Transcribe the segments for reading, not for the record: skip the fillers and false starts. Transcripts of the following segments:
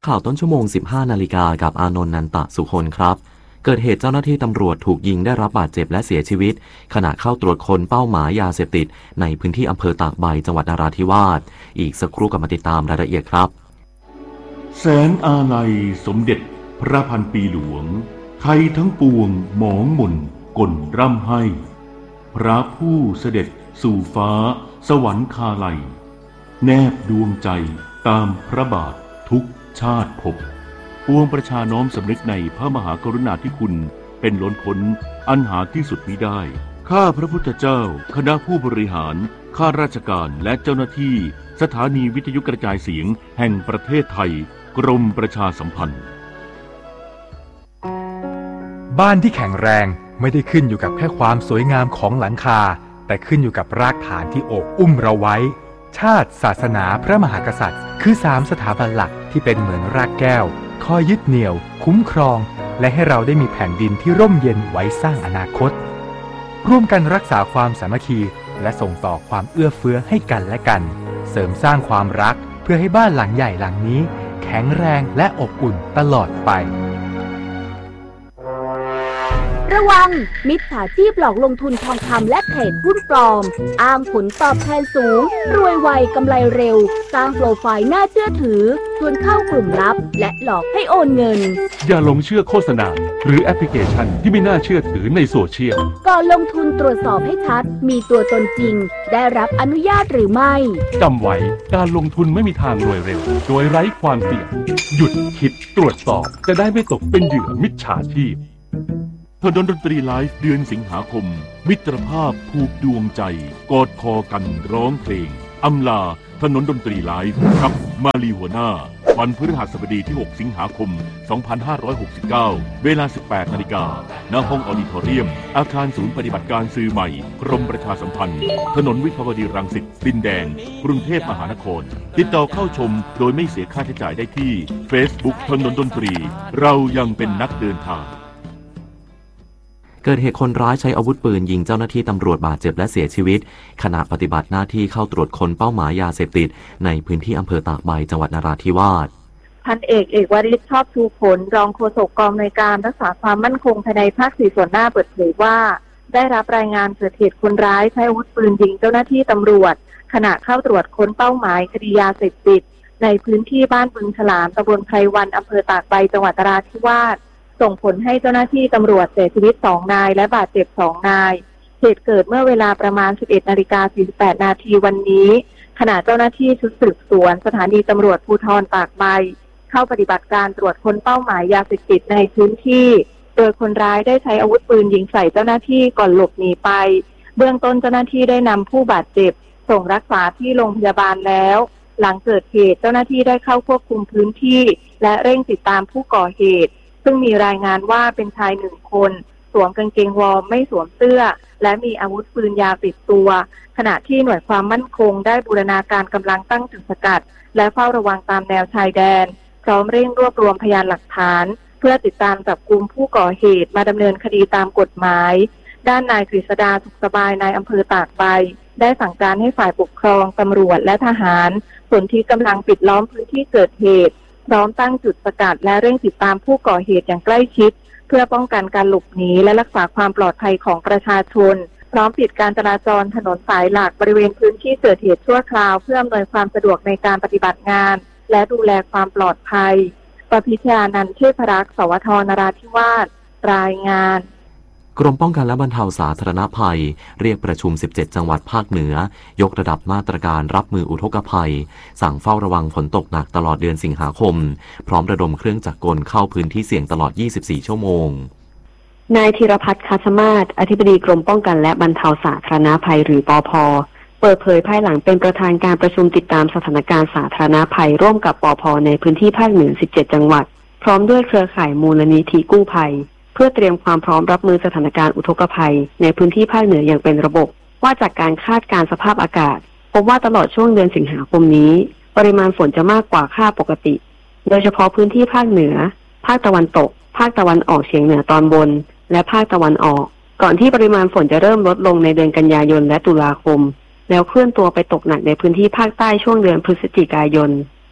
ข่าวต้นชั่วโมง 15 นาฬิกากับอานนท์ นันตะสุคนครับเกิดเหตุเจ้าหน้าที่ตำรวจถูกยิงได้รับบาดเจ็บและเสียชีวิตขณะเข้าตรวจค้นเป้าหมายยาเสพติดในพื้นที่อำเภอตากใบจังหวัดนราธิวาสอีกสักครู่กลับมาติดตามรายละเอียดครับแสนอาลัยสมเด็จพระพันปีหลวงไทยทั้งปวงหมองหม่นก่นร่ำให้พระผู้เสด็จสู่ฟ้าสวรรคาลัยแนบดวงใจตามพระบาททุกชาติภพปวงประชาน้อมสำนึกในพระมหากรุณาธิคุณเป็นล้นพ้นอันหาที่สุดมิได้ข้าพระพุทธเจ้าคณะผู้บริหารข้าราชการและเจ้าหน้าที่สถานีวิทยุกระจายเสียงแห่งประเทศไทยกรมประชาสัมพันธ์บ้านที่แข็งแรงไม่ได้ขึ้นอยู่กับแค่ความสวยงามของหลังคาแต่ขึ้นอยู่กับรากฐานที่โอบอุ้มเราไว้ชาติศาสนาพระมหากษัตริย์คือ3สถาบันหลักที่เป็นเหมือนรากแก้วคอยยึดเหนี่ยวคุ้มครองและให้เราได้มีแผ่นดินที่ร่มเย็นไว้สร้างอนาคตร่วมกันรักษาความสามัคคีและส่งต่อความเอื้อเฟื้อให้กันและกันเสริมสร้างความรักเพื่อให้บ้านหลังใหญ่หลังนี้แข็งแรงและอบอุ่นตลอดไประวังมิจฉาชีพหลอกลงทุนทองคำและเทรดหุ้นปลอมอ้างผลตอบแทนสูงรวยไวกำไรเร็วสร้างโปรไฟล์น่าเชื่อถือชวนเข้ากลุ่มลับและหลอกให้โอนเงินอย่าหลงเชื่อโฆษณาหรือแอปพลิเคชันที่ไม่น่าเชื่อถือในโซเชียลก่อนลงทุนตรวจสอบให้ชัดมีตัวตนจริงได้รับอนุญาตหรือไม่จำไว้การลงทุนไม่มีทางรวยเร็วโดยไร้ความเสี่ยงหยุดคิดตรวจสอบจะได้ไม่ตกเป็นเหยื่อมิจฉาชีพถนนดนตรีไลฟ์เดือนสิงหาคมมิตรภาพผูกดวงใจกอดคอกันร้องเพลงอำลาถนนดนตรีไลฟ์กับมาลีหัวหน้าวันพฤหัสบดีที่6สิงหาคม2569เวลา 18 นาฬิกาณห้องออดิทอเรียมอาคารศูนย์ปฏิบัติการสื่อใหม่กรมประชาสัมพันธ์ถนนวิภาวดีรังสิตดินแดงกรุงเทพมหานครติดต่อเข้าชมโดยไม่เสียค่าใช้จ่ายได้ที่ Facebook ถนนดนตรีเรายังเป็นนักเดินทางเกิดเหตุคนร้ายใช้อาวุธปืนยิงเจ้าหน้าที่ตำรวจบาดเจ็บและเสียชีวิตขณะปฏิบัติหน้าที่เข้าตรวจค้นเป้าหมายยาเสพติดในพื้นที่อำเภอตากใบจังหวัดนราธิวาสพันเอกวริศชอบชูผลรองโฆษกกองอำนวยการรักษาความมั่นคงภายในภาค4ส่วนหน้าเปิดเผยว่าได้รับรายงานเกิดเหตุคนร้ายใช้อาวุธปืนยิงเจ้าหน้าที่ตำรวจขณะเข้าตรวจค้นเป้าหมายคดียาเสพติดในพื้นที่บ้านบึงฉลามตำบลไพรวันอำเภอตากใบจังหวัดนราธิวาสส่งผลให้เจ้าหน้าที่ตำรวจเสียชีวิต2นายและบาดเจ็บ2นายเหตุเกิดเมื่อเวลาประมาณ 11:48 นาทีวันนี้ขณะเจ้าหน้าที่ชุดสืบสวนสถานีตำรวจภูธรตากใบเข้าปฏิบัติการตรวจค้นเป้าหมายยาเสพติดในพื้นที่โดยคนร้ายได้ใช้อาวุธปืนยิงใส่เจ้าหน้าที่ก่อนหลบหนีไปเบื้องต้นเจ้าหน้าที่ได้นำผู้บาดเจ็บส่งรักษาที่โรงพยาบาลแล้วหลังเกิดเหตุเจ้าหน้าที่ได้เข้าควบคุมพื้นที่และเร่งติดตามผู้ก่อเหตุซึ่งมีรายงานว่าเป็นชาย1คนสวมกางเกงวอร์มไม่สวมเสื้อและมีอาวุธปืนยาวติดตัวขณะที่หน่วยความมั่นคงได้บูรณาการกำลังตั้งจุดสกัดและเฝ้าระวังตามแนวชายแดนพร้อมเร่งรวบรวมพยานหลักฐานเพื่อติดตามจับกุมผู้ก่อเหตุมาดำเนินคดีตามกฎหมายด้านนายกฤษดาสุขสบายนายอำเภอตากใบได้สั่งการให้ฝ่ายปกครองตำรวจและทหารส่วนที่กำลังปิดล้อมพื้นที่เกิดเหตุพร้อมตั้งจุดสกัดและเร่งติดตามผู้ก่อเหตุอย่างใกล้ชิดเพื่อป้องกันการหลบหนีและรักษาความปลอดภัยของประชาชนพร้อมปิดการจราจรถนนสายหลักบริเวณพื้นที่เกิดเหตุชั่วคราวเพื่ออำนวยความสะดวกในการปฏิบัติงานและดูแลความปลอดภัยประพิชญานันท์ เทพรักษ์ สวท นราธิวาสรายงานกรมป้องกันและบรรเทาสาธารณภัยเรียกประชุม17จังหวัดภาคเหนือยกระดับมาตรการรับมืออุทกภัยสั่งเฝ้าระวังฝนตกหนักตลอดเดือนสิงหาคมพร้อมระดมเครื่องจักรกลเข้าพื้นที่เสี่ยงตลอด24ชั่วโมงนายธีรพัฒน์ คาชมาศอธิบดีกรมป้องกันและบรรเทาสาธารณภัยหรือปภ.เปิดเผยภายหลังเป็นประธานการประชุมติดตามสถานการณ์สาธารณภัยร่วมกับปภ.ในพื้นที่ภาคเหนือ17จังหวัดพร้อมด้วยเครือข่ายมูลนิธิกู้ภัยเพื่อเตรียมความพร้อมรับมือสถานการณ์อุทกภัยในพื้นที่ภาคเหนืออย่างเป็นระบบว่าจากการคาดการณ์สภาพอากาศพบว่าตลอดช่วงเดือนสิงหาคมนี้ปริมาณฝนจะมากกว่าค่าปกติโดยเฉพาะพื้นที่ภาคเหนือภาคตะวันตกภาคตะวันออกเฉียงเหนือตอนบนและภาคตะวันออกก่อนที่ปริมาณฝนจะเริ่มลดลงในเดือนกันยายนและตุลาคมแล้วเคลื่อนตัวไปตกหนักในพื้นที่ภาคใต้ช่วงเดือนพฤศจิกายน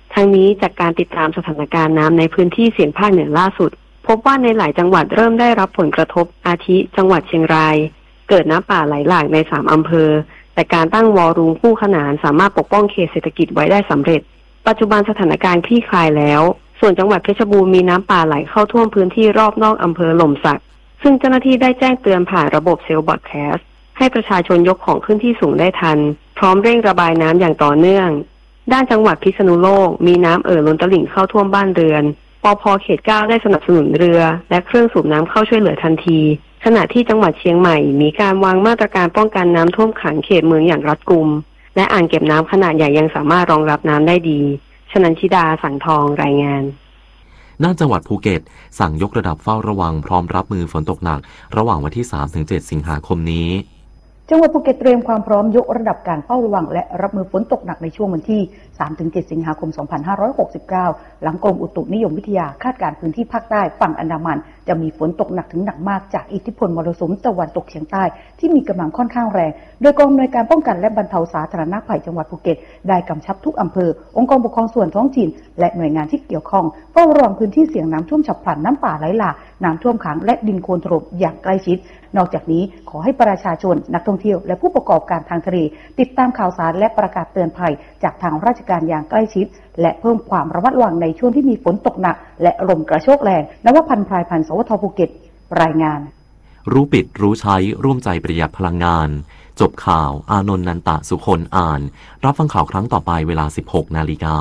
ทั้งนี้จากการติดตามสถานการณ์น้ำในพื้นที่เสี่ยงภาคเหนือล่าสุดพบว่าในหลายจังหวัดเริ่มได้รับผลกระทบอาทิจังหวัดเชียงรายเกิดน้ำป่าไหลหลากใน3 อำเภอแต่การตั้งวอลลุ่มคู่ขนานสามารถปกป้องเขตเศรษฐกิจไว้ได้สำเร็จปัจจุบันสถานการณ์คลี่คลายแล้วส่วนจังหวัดเพชรบูรณ์มีน้ำป่าไหลเข้าท่วมพื้นที่รอบนอกอำเภอหล่มสักซึ่งเจ้าหน้าที่ได้แจ้งเตือนผ่านระบบเซลล์บอดแคสต์ให้ประชาชนยกของขึ้นที่สูงได้ทันพร้อมเร่งระบายน้ำอย่างต่อเนื่องด้านจังหวัดพิษณุโลกมีน้ำล้นตลิ่งเข้าท่วมบ้านเรือนปภ.เขต 9ได้สนับสนุนเรือและเครื่องสูบน้ำเข้าช่วยเหลือทันทีขณะที่จังหวัดเชียงใหม่มีการวางมาตรการป้องกันน้ำท่วมขังเขตเมืองอย่างรัดกุมและอ่างเก็บน้ำขนาดใหญ่ยังสามารถรองรับน้ำได้ดีชนันชิดาสังทองรายงานด้านจังหวัดภูเก็ตสั่งยกระดับเฝ้าระวังพร้อมรับมือฝนตกหนักระหว่างวันที่ 3-7 สิงหาคมนี้จังหวัดภูเก็ตเตรียมความพร้อมยกระดับการเฝ้าระวังและรับมือฝนตกหนักในช่วงวันที่ 3-7 สิงหาคม 2569 หลังกรมอุตุนิยมวิทยาคาดการณ์พื้นที่ภาคใต้ฝั่งอันดามันจะมีฝนตกหนักถึงหนักมากจากอิทธิพลมรสุมตะวันตกเฉียงใต้ที่มีกำลังค่อนข้างแรงโดยกองอำนวยการป้องกันและบรรเทาสาธารณภัยจังหวัดภูเก็ตได้กำชับทุกอำเภอองค์กรปกครองส่วนท้องถิ่นและหน่วยงานที่เกี่ยวข้องเฝ้าระวังพื้นที่เสี่ยงน้ำท่วมฉับพลันน้ำป่าไหลหลากน้ำท่วมขังและดินโคลนถล่มอย่างใกล้ชิดนอกจากนี้ขอให้ประชาชนนักท่องเที่ยวและผู้ประกอบการทางทะเลติดตามข่าวสารและประกาศเตือนภัยจากทางราชการอย่างใกล้ชิดและเพิ่มความระมัดระวังในช่วงที่มีฝนตกหนักและลมกระโชกแรงนวพันธ์ พลายพันธ์ สวท.ภูเก็ตรายงานรู้ปิดรู้ใช้ร่วมใจประหยัดพลังงานจบข่าวอานนท์ นันตะสุคนอ่านรับฟังข่าวครั้งต่อไปเวลา 16 นาฬิกา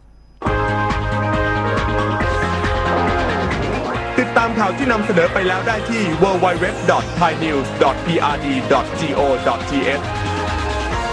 ติดตามข่าวที่นำเสนอไปแล้วได้ที่ www.thainews.prd.go.th